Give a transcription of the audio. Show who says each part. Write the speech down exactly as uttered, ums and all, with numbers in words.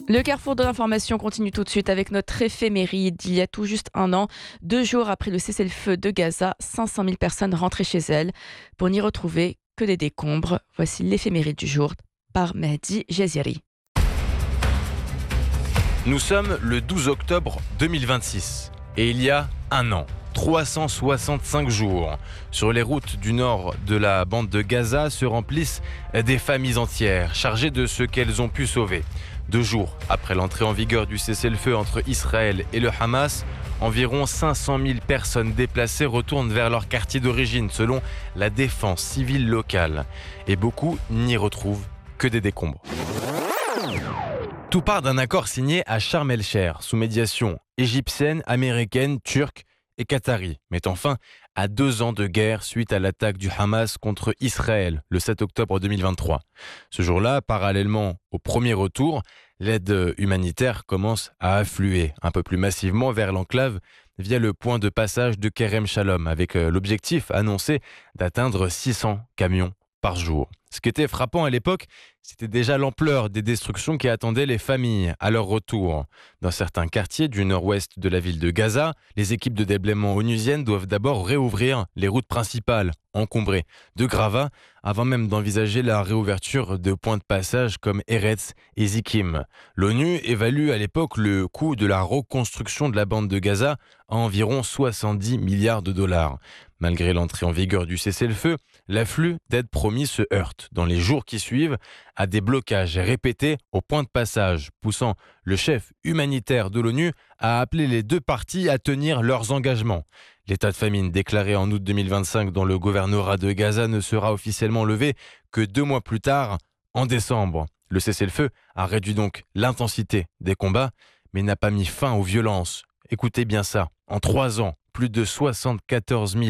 Speaker 1: Le carrefour de l'information continue tout de suite avec notre éphéméride. Il y a tout juste un an, deux jours après le cessez-le-feu de Gaza, cinq cent mille personnes rentraient chez elles pour n'y retrouver que des décombres. Voici l'éphéméride du jour par Mehdi Jaziri.
Speaker 2: Nous sommes le douze octobre deux mille vingt-six et il y a un an, trois cent soixante-cinq jours, sur les routes du nord de la bande de Gaza se remplissent des familles entières chargées de ce qu'elles ont pu sauver. Deux jours après l'entrée en vigueur du cessez-le-feu entre Israël et le Hamas, environ cinq cent mille personnes déplacées retournent vers leur quartier d'origine selon la défense civile locale. Et beaucoup n'y retrouvent que des décombres. Tout part d'un accord signé à Sharm el-Sheikh sous médiation égyptienne, américaine, turque et qatari, mettant fin à deux ans de guerre suite à l'attaque du Hamas contre Israël le sept octobre deux mille vingt-trois. Ce jour-là, parallèlement au premier retour, l'aide humanitaire commence à affluer un peu plus massivement vers l'enclave via le point de passage de Kerem Shalom, avec l'objectif annoncé d'atteindre six cents camions par jour. Ce qui était frappant à l'époque, c'était déjà l'ampleur des destructions qui attendaient les familles à leur retour. Dans certains quartiers du nord-ouest de la ville de Gaza, les équipes de déblaiement onusiennes doivent d'abord réouvrir les routes principales, encombrées de gravats, avant même d'envisager la réouverture de points de passage comme Eretz et Zikim. L'ONU évalue à l'époque le coût de la reconstruction de la bande de Gaza à environ soixante-dix milliards de dollars. Malgré l'entrée en vigueur du cessez-le-feu, l'afflux d'aide promis se heurte dans les jours qui suivent à des blocages répétés au point de passage, poussant le chef humanitaire de l'ONU à appeler les deux parties à tenir leurs engagements. L'état de famine déclaré en août deux mille vingt-cinq dans le gouvernorat de Gaza ne sera officiellement levé que deux mois plus tard, en décembre. Le cessez-le-feu a réduit donc l'intensité des combats, mais n'a pas mis fin aux violences. Écoutez bien ça, en trois ans, plus de soixante-quatorze mille